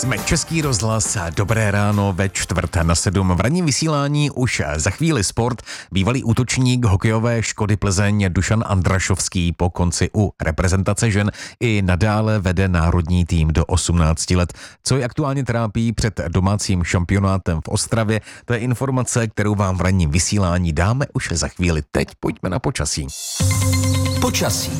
Jsme Český rozhlas, dobré ráno ve 6:45. V ranním vysílání už za chvíli sport. Bývalý útočník hokejové Škody Plzeň Dušan Andrašovský po konci u reprezentace žen i nadále vede národní tým do 18 let. Co je aktuálně trápí před domácím šampionátem v Ostravě, to je informace, kterou vám v ranním vysílání dáme už za chvíli. Teď pojďme na počasí. Počasí.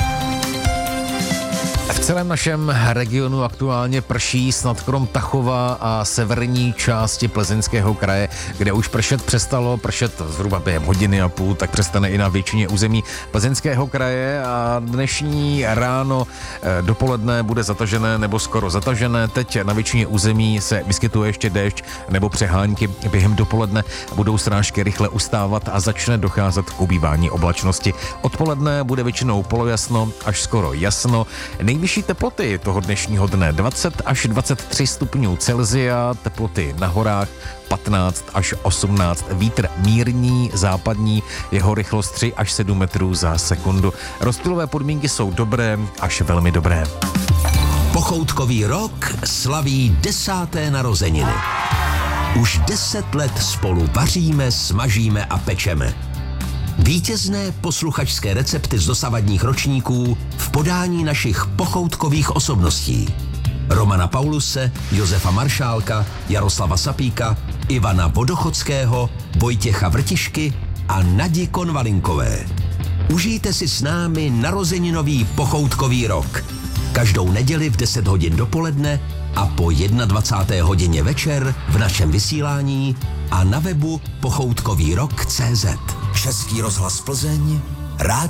V celém našem regionu aktuálně prší, snad krom Tachova a severní části Plzeňského kraje, kde už pršet přestalo, pršet zhruba během hodiny a půl, tak přestane i na většině území Plzeňského kraje a dnešní ráno dopoledne bude zatažené nebo skoro zatažené. Teď na většině území se vyskytuje ještě déšť nebo přehánky. Během dopoledne budou srážky rychle ustávat a začne docházet k ubývání oblačnosti. Odpoledne bude většinou polojasno až skoro jasno. Nejvyšší teploty toho dnešního dne 20 až 23 stupňů Celsia, teploty na horách 15 až 18, vítr mírný, západní, jeho rychlost 3 až 7 metrů za sekundu. Rozptylové podmínky jsou dobré až velmi dobré. Pochoutkový rok slaví 10. narozeniny. Už 10 let spolu vaříme, smažíme a pečeme. Vítězné posluchačské recepty z dosavadních ročníků v podání našich pochoutkových osobností. Romana Pauluse, Josefa Maršálka, Jaroslava Sapíka, Ivana Vodochodského, Vojtěcha Vrtišky a Nadi Konvalinkové. Užijte si s námi narozeninový pochoutkový rok. Každou neděli v 10 hodin dopoledne a po 21. hodině večer v našem vysílání a na webu pochoutkovýrok.cz. Český rozhlas Plzeň, rádio